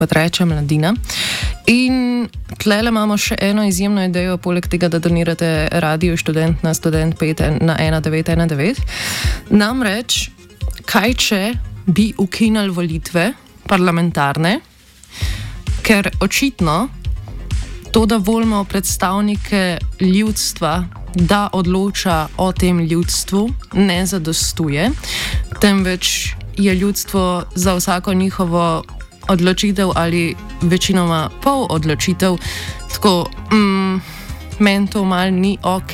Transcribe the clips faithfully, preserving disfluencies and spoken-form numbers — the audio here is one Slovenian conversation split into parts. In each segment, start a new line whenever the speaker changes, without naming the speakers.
kot reče mladina. In tlele imamo še eno izjemno idejo, poleg tega, da donirate Radio Študent na Student pet na ena devet ena devet. Namreč, kaj če bi ukinili volitve parlamentarne, ker očitno to, da volimo predstavnike ljudstva, da odloča o tem ljudstvu, ne zadostuje, temveč je ljudstvo za vsako njihovo odločitev ali večinoma pol odločitev, tako mm, meni to mal ni ok.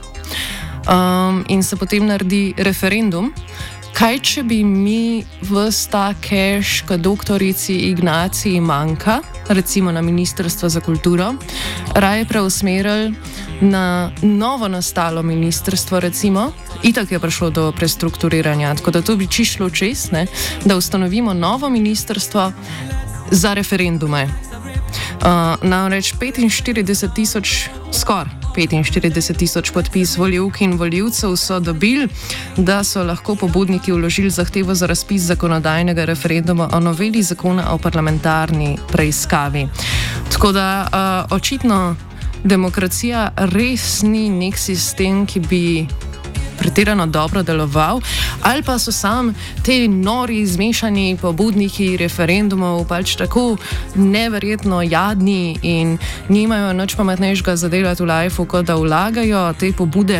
Um, in se potem naredi referendum. Kaj, če bi mi ves ta cash, ko doktorici Ignaciji manjka, recimo na Ministrstvo za kulturo, raje preusmerili na novo nastalo ministrstvo, recimo, itak je prišlo do prestrukturiranja, tako da to bi čišlo čez, ne, da ustanovimo novo ministrstvo za referendume. Uh, namreč petinštirideset tisoč, skoraj petinštirideset tisoč podpis volivk in volivcev so dobili, da so lahko pobudniki vložili zahtevo za razpis zakonodajnega referenduma o noveli zakona o parlamentarni preiskavi. Tako da uh, očitno demokracija res ni nek sistem, ki bi pretirano dobro deloval, ali pa so sam te nori zmešani pobudniki referendumov pač tako neverjetno jadni in nimajo nič pametnejšega za delati v lifeu, kot da vlagajo te pobude.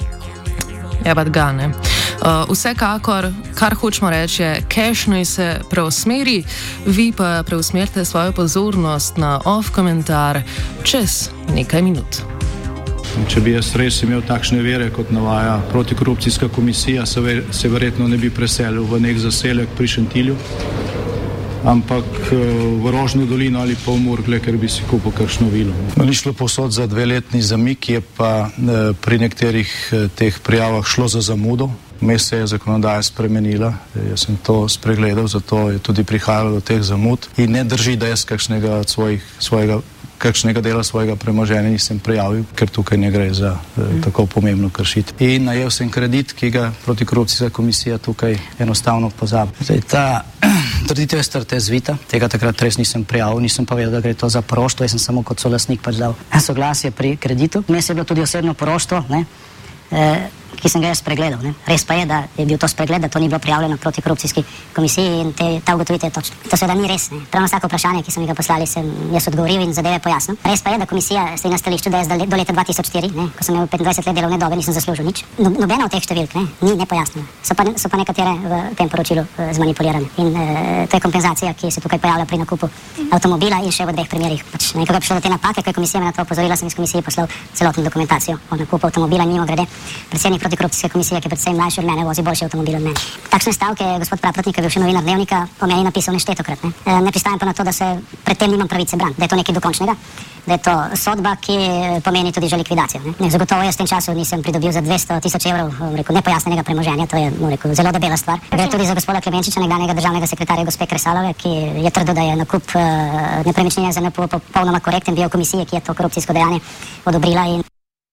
Je pa ga, ne. Uh, vsekakor, kar hočemo reči, je, cash naj se preusmeri, vi pa preusmerite svojo pozornost na off komentar čez nekaj minut.
Če bi jaz res imel takšne vere, kot navaja protikorupcijska komisija, se, ver, se verjetno ne bi preselil v nek zaselek pri Šentilju, ampak v Rožno dolino ali pa v Murgle, ker bi si kupil kakšno vilo. Ni šlo povsod za dveletni zamik, je pa pri nekaterih teh prijavah šlo za zamudo. Vmes se je zakonodaja spremenila, jaz sem to spregledal, zato je tudi prihajalo do teh zamud in ne drži, da jaz kakšnega od svojih, svojega kakšnega dela svojega premoženja nisem prijavil, ker tukaj ne gre za mm. tako pomembno kršitev. In najel sem kredit, ki ga protikorupcijska komisija tukaj enostavno pozabi. Zdaj, ta trditev je strte zvita, tega takrat res nisem prijavil, nisem pa vedel, da gre to za poroštvo, jaz sem samo kot solastnik pač dal soglasje pri kreditu. Vmes je bilo tudi osebno poroštvo, ne, e, ki sem ga jaz spregledal. Ne. Res pa je, da je bil to spregled, da to ni bilo prijavljeno proti korupcijski komisiji in te, ta ugotovitev je točna. To seveda ni res. Ne. Prav na vsako vprašanje, ki so mi ga poslali, sem jaz odgovoril in zadeve pojasnil. Res pa je, da komisija stoji na stališču, da jaz do leta dva tisoč štiri, ne, ko sem imel petindvajset let delovne dobe, nisem zaslužil nič. No, nobena od teh številk ne, ni nepojasnjena. So pa, so pa nekatere v tem poročilu uh, zmanipulirane. In uh, to je kompenzacija, ki se tukaj pojavlja pri nakupu avtomobila in še v dveh primerih. Pač nekako je prišlo do te napake, ko je komisija me na to opozorila, sem iz komisije poslal celotno dokumentacijo o nakupu avtomobila, mimo grede. Predsednik protikorupcijske komisije, ki je predvsem mlajši od mene, vozi boljši avtomobil od mene. Takšne stavke je gospod Praprotnik, bivši novinar Dnevnika, o meni napisal neštetokrat. Ne, e, ne pristajam pa na to, da se predtem nimam pravice braniti, da je to nekaj dokončnega, da je to sodba, ki pomeni tudi že likvidacijo. Ne. Ne, zagotovo jaz v tem času nisem pridobil za dvesto tisoč evrov rekel, nepojasnenega premoženja, to je rekel, zelo debela stvar. Gre tudi za gospoda Klemenčiča, nekdanjega državnega sekretarja gospe Kresalove, ki je trdil, da je nakup uh, nepremičnine za N P O popolnoma korekten, bil komisije, ki je to korupcijsko dejanje odobrila in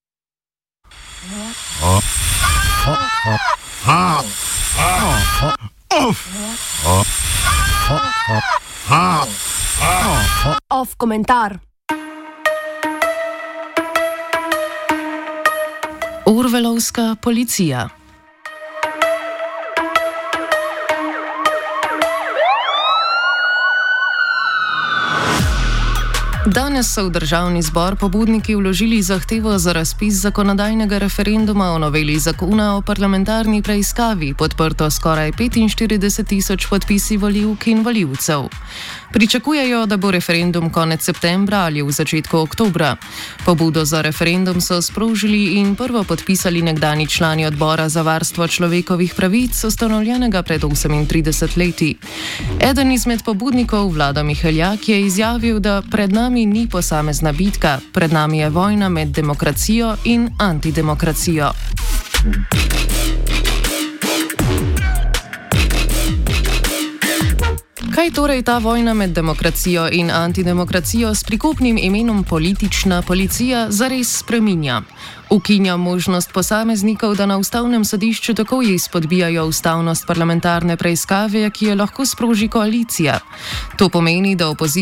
Off komentar.
Orwellovska policija. Danes so v državni zbor pobudniki vložili zahtevo za razpis zakonodajnega referenduma o noveli zakona o parlamentarni preiskavi, podprto skoraj petinštirideset tisoč podpisi volivk in volivcev. Pričakujejo, da bo referendum konec septembra ali v začetku oktobra. Pobudo za referendum so sprožili in prvo podpisali nekdani člani odbora za varstvo človekovih pravic, ustanovljenega pred osemintrideset leti. Eden izmed pobudnikov, Vlado Miheljak, je izjavil, da pred nami ni posamezna bitka, pred nami je vojna med demokracijo in antidemokracijo. Kaj Kaj torej ta vojna med demokracijo in antidemokracijo s prikupnim imenom politična policija zares spreminja? Ukinja možnost posameznikov, da na ustavnem sodišču takoj izpodbijajo ustavnost parlamentarne preiskave, ki jo lahko sproži koalicija. To pomeni, da opozicija